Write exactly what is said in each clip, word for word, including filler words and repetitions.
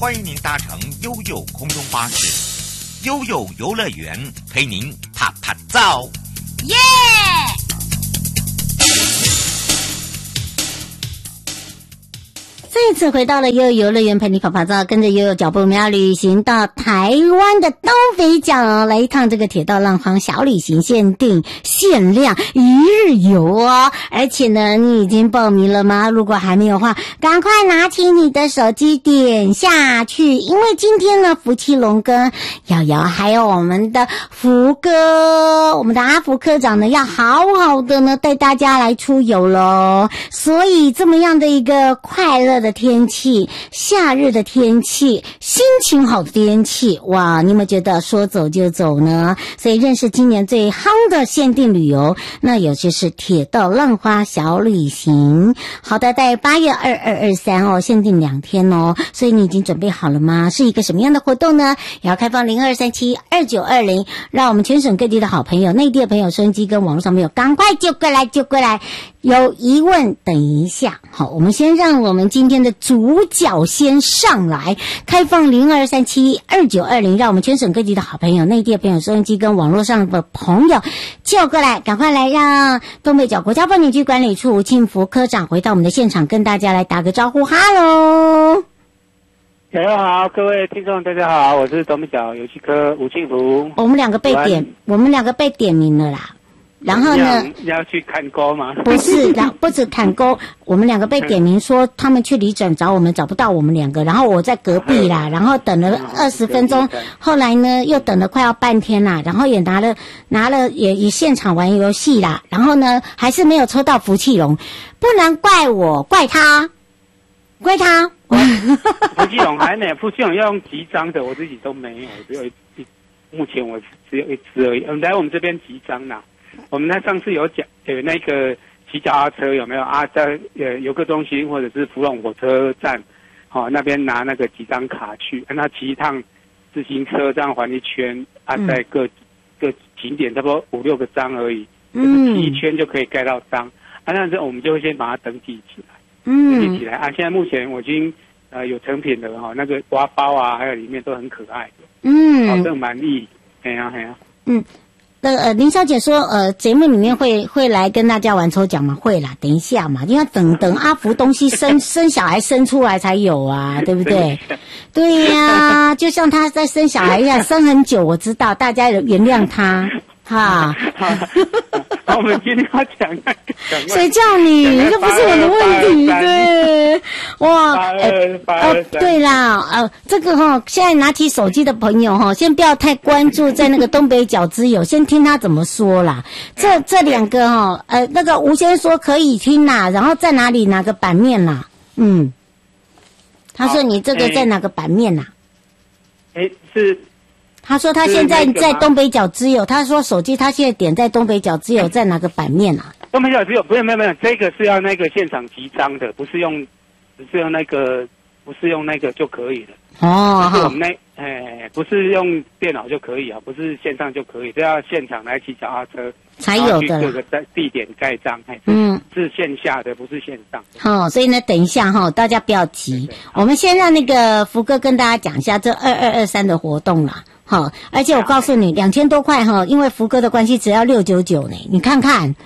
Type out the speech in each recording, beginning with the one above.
欢迎您搭乘悠悠空中巴士，悠悠游乐园陪您啪啪照。 耶！这次回到了悠悠游乐园陪你跑跑照，跟着悠悠脚步，我们要旅行到台湾的东北角，来一趟这个铁道浪花小旅行，限定限量一日游哦！而且呢，你已经报名了吗？如果还没有的话，赶快拿起你的手机点下去，因为今天呢，福气龙跟瑶瑶还有我们的福哥，我们的阿福科长呢，要好好的呢带大家来出游咯。所以这么样的一个快乐的天气，夏日的天气，心情好的天气，哇，你有没有觉得说走就走呢？所以认识今年最夯的限定旅游，那有就是铁道浪花小旅行。好的，在八月二二二三哦，限定两天哦，所以你已经准备好了吗？是一个什么样的活动呢？也要开放零二三七二九二零，让我们全省各地的好朋友、内地的朋友、收音机跟网络上朋友赶快就过来就过来。有疑问等一下，好，我们先让我们今天的主角先上来，开放零二三七二九二零，让我们全省各地的好朋友、内地的朋友、收音机跟网络上的朋友叫过来，赶快来让东北角国家风景区管理处吴庆福科长回到我们的现场，跟大家来打个招呼。哈喽， 大家好，各位听众大家好，我是东北角游戏科吴庆福。 我们两个被点，我们两个被点名了啦。然后呢？ 你要去看沟吗？ 不是，然后不止看沟，我们两个被点名说他们去里诊找我们，找不到我们两个。然后我在隔壁啦，然后等了二十分钟，后来呢又等了快要半天啦，然后也拿了拿了也也现场玩游戏啦，然后呢还是没有抽到福气龙，不能怪我，怪他，怪他。 福气龙还没有，福气龙要用集章的，我自己都没有，只有一目前我只有一只而已。嗯，来我们这边集章啦。我们呢上次有讲有那个骑脚踏车有没有啊？在呃游客中心或者是福隆火车站，好、哦、那边拿那个几张卡去，让他骑一趟自行车这样环一圈啊，在各、嗯、各景点差不多五六个章而已，就是骑一圈就可以盖到章、嗯、啊。那这我们就会先把它登记起来，登记起来啊。现在目前我已经呃有成品的哈、哦，那个刮包啊，还有里面都很可爱的，嗯，好、哦，这个蛮厉害，哎呀哎呀，嗯。 呃，林小姐说，呃，节目里面会会来跟大家玩抽奖吗？会啦，等一下嘛，因为等等阿福东西生生小孩生出来才有啊，对不对？对呀、啊，就像他在生小孩一样，生很久，我知道，大家原谅他。哈， 我们今天要讲那个， 谁叫你？这不是我的问题，对，哇，呃，呃，对啦，呃，这个哈，现在拿起手机的朋友哈，先不要太关注在那个东北角之友，先听他怎么说啦。这这两个哈，呃，那个吴先说可以听啦，然后在哪里哪个版面啦？嗯，他说你这个在哪个版面啦？ 哎，是。 他说他现在在东北角之友，他说手机他现在点在东北角之友，在哪个版面啊？ 东北角之友不是没有没有，这个是要那个现场集章的，不是用，不是用那个，不是用那个就可以了。哦，不是我们那，哎，不是用电脑就可以啊，不是线上就可以，这要现场来骑脚踏车才有的。 各个在地点盖章，哎，嗯，是线下的，不是线上。 好、哦，所以呢，等一下哈、哦，大家不要急，我们先让那个福哥跟大家讲一下这二二二三的活动啦。好，而且我告诉你，两千多块哈，因为福哥的关系，只要六九九呢。你看看，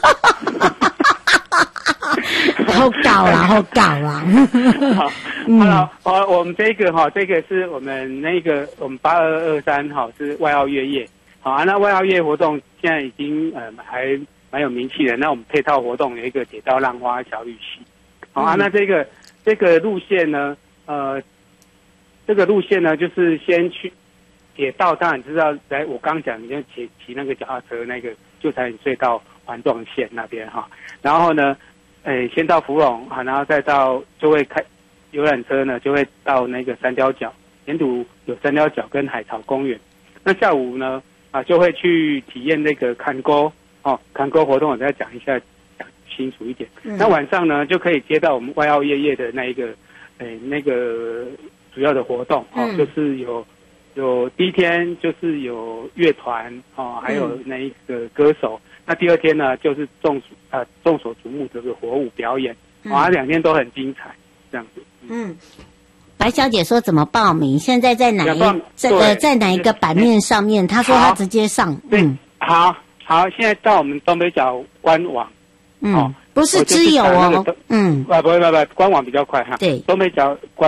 好搞啦，好搞啦。 好，好了，我我们这个哈，这个是我们那个我们八二二三哈是外澳月夜，好啊，那外澳月活动现在已经呃还蛮有名气的。那我们配套活动有一个铁道浪花小旅行，好啊，那这个这个路线呢，呃，这个路线呢就是先去。铁道当然知道，来我刚讲，你就骑骑那个脚踏车，那个就才隧道环状线那边哈。然后呢，诶，先到福隆啊，然后再到就会开游览车呢，就会到那个三貂角，沿途有三貂角跟海草公园。那下午呢啊，就会去体验那个看沟哦，看沟活动我再讲一下，讲清楚一点。嗯、那晚上呢，就可以接到我们外澳夜夜的那一个诶那个主要的活动哦，嗯、就是有。有第一天就是有乐团哦，还有那一个歌手。嗯、那第二天呢，就是众呃众所瞩目这个火舞表演，啊、嗯，两天都很精彩，这样子。 嗯， 白小姐说怎么报名？现在在哪一在呃在哪一个版面上面？她说她直接上。嗯， 好好，现在到我们东北角官网。 嗯，不是只有哦。嗯， 啊，不不不，官网比较快哈。 对， 东北角官。